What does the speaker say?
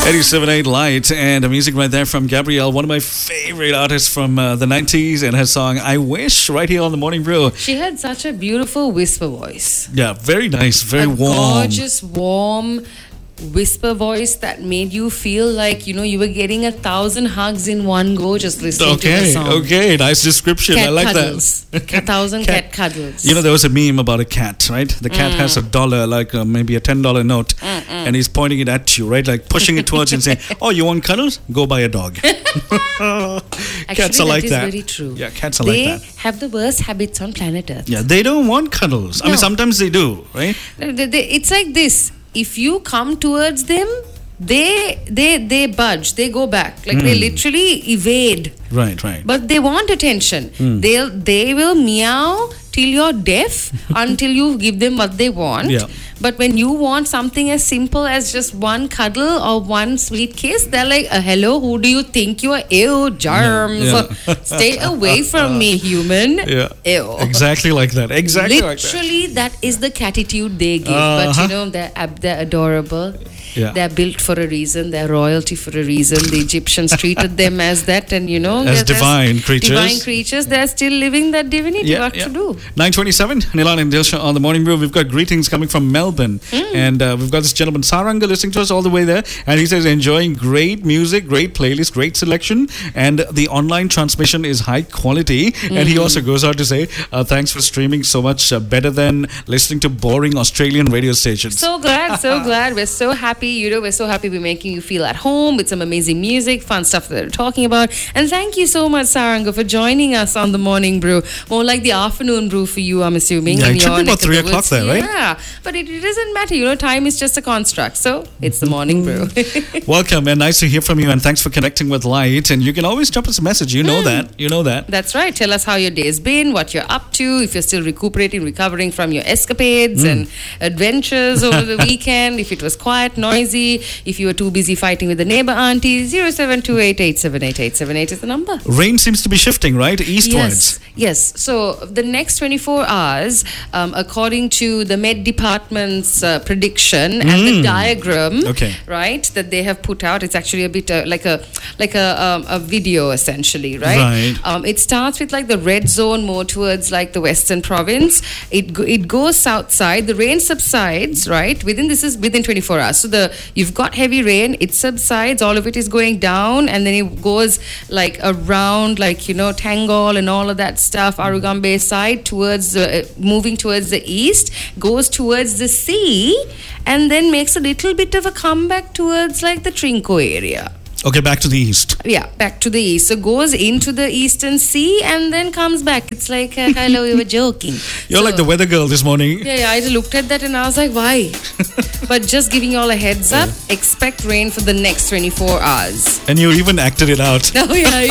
87.8 Light, and the music right there from Gabrielle, one of my favorite artists from the 90s, and her song I Wish, right here on the Morning Brew. She had such a beautiful whisper voice. Yeah, very nice, very warm. Gorgeous, warm whisper voice that made you feel like, you know, you were getting 1,000 hugs in one go just listening to the song. Okay, nice description. Cat I like cuddles. that. 1,000 cat cuddles. You know, there was a meme about a cat, right? The cat has $1, like maybe a $10 note, and he's pointing it at you, right? Like pushing it towards you and saying, "Oh, you want cuddles? Go buy a dog." Actually, cats are like that. That is very true. Yeah, cats are like that. They have the worst habits on planet Earth. Yeah, they don't want cuddles. I mean, sometimes they do, right? It's like this. If you come towards them, they budge, they go back, like they literally evade. Right. But they want attention. They will meow till you're deaf until you give them what they want. Yeah. But when you want something as simple as just one cuddle or one sweet kiss, they're like, hello, who do you think you are? Ew, germs. Yeah. Stay away from me, human. Yeah. Ew. Exactly like that. Literally, that is the catitude they give. But you know, they're adorable. Yeah. They're built for a reason. They're royalty for a reason. The Egyptians treated them as that, and you know, as divine creatures. Divine creatures. They're still living that divinity. What to do? 9:27. Nilan and Dilsha on the Morning Brew. We've got greetings coming from Melbourne, and we've got this gentleman Saranga listening to us all the way there, and he says enjoying great music, great playlist, great selection, and the online transmission is high quality. And he also goes on to say, thanks for streaming so much better than listening to boring Australian radio stations. So glad, so glad. We're so happy. You know, we're so happy we're making you feel at home with some amazing music, fun stuff that we're talking about. And thank you so much, Saranga, for joining us on the Morning Brew. More like the afternoon brew for you, I'm assuming. Yeah, it should be about 3 o'clock there, right? Yeah, but it doesn't matter. You know, time is just a construct. So it's the Morning Brew. Welcome, and nice to hear from you, and thanks for connecting with Light. And you can always drop us a message. You know that. You know that. That's right. Tell us how your day's been, what you're up to, if you're still recovering from your escapades and adventures over the weekend, if it was quiet, noisy, if you were too busy fighting with the neighbor auntie. 0728878878 is the number. Rain seems to be shifting, right? Eastwards. Yes. So the next 24 hours, according to the Met Department's prediction and the diagram, right, that they have put out, it's actually a bit like a video essentially, right? It starts with like the red zone more towards like the western province. It goes south side. The rain subsides, right? Within 24 hours. So you've got heavy rain. It subsides. All of it is going down, and then it goes like around, like, you know, Tangol and all of that stuff, Arugambe side, towards moving towards the east, goes towards the sea, and then makes a little bit of a comeback towards like the Trinco area. Okay, back to the east. Yeah, back to the east. So goes into the eastern sea and then comes back. It's like, hello, we were joking. You're like the weather girl this morning. Yeah, I looked at that and I was like, why? But just giving you all a heads up, expect rain for the next 24 hours. And you even acted it out. Oh, yeah.